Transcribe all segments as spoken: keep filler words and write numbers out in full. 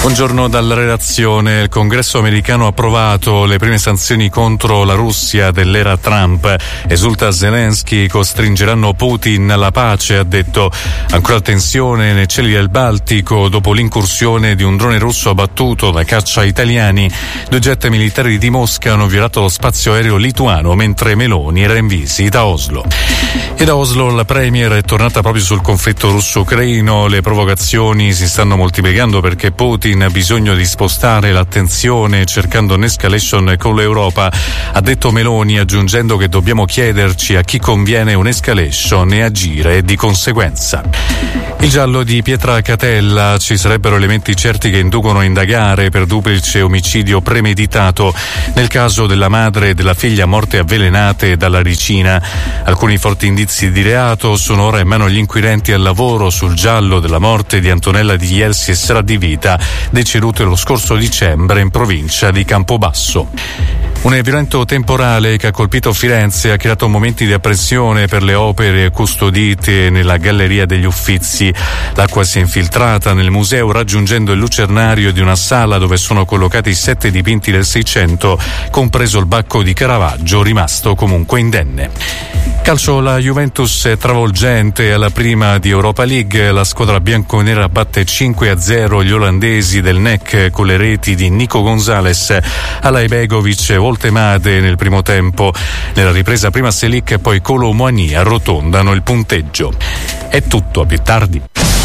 Buongiorno dalla redazione. Il Congresso americano ha approvato le prime sanzioni contro la Russia dell'era Trump. Esulta Zelensky, costringeranno Putin alla pace, ha detto. Ancora tensione nei cieli del Baltico dopo l'incursione di un drone russo abbattuto da caccia italiani. Due jet militari di Mosca hanno violato lo spazio aereo lituano mentre Meloni era in visita a Oslo. E da Oslo la premier è tornata proprio sul conflitto russo-ucraino. Le provocazioni si stanno moltiplicando perché Putin ha bisogno di spostare l'attenzione cercando un'escalation con l'Europa, ha detto Meloni, aggiungendo che dobbiamo chiederci a chi conviene un'escalation e agire di conseguenza. Il giallo di Pietra Catella: ci sarebbero elementi certi che inducono a indagare per duplice omicidio premeditato nel caso della madre e della figlia morte avvelenate dalla ricina. Alcuni forti indizi di reato sono ora in mano agli inquirenti al lavoro sul giallo della morte di Antonella Di Ielsi e Sera Di Vita, decedute lo scorso dicembre in provincia di Campobasso. Un violento temporale che ha colpito Firenze ha creato momenti di apprensione per le opere custodite nella Galleria degli Uffizi. L'acqua si è infiltrata nel museo raggiungendo il lucernario di una sala dove sono collocati sette dipinti del Seicento, compreso il Bacco di Caravaggio, rimasto comunque indenne. Calcio, la Juventus è travolgente alla prima di Europa League. La squadra bianconera batte cinque a zero gli olandesi del N E C con le reti di Nico Gonzalez, Alaibegovic e Voltemade nel primo tempo. Nella ripresa prima Selic e poi Kolo Muani arrotondano il punteggio. È tutto, a più tardi.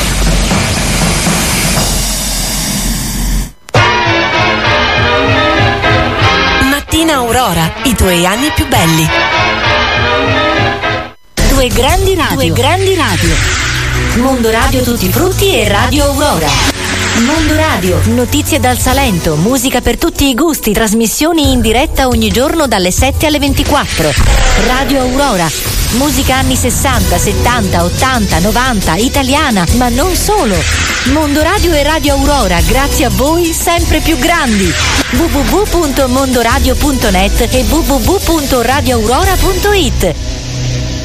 Mattina Aurora, i tuoi anni più belli. Due grandi radio. Due grandi radio. Mondo Radio Tutti i Frutti e Radio Aurora. Mondo Radio, notizie dal Salento, musica per tutti i gusti, trasmissioni in diretta ogni giorno dalle sette alle ventiquattro. Radio Aurora, musica anni sessanta, settanta, ottanta, novanta, italiana, ma non solo. Mondo Radio e Radio Aurora, grazie a voi, sempre più grandi. w w w punto mondoradio punto net e w w w punto radio aurora punto it.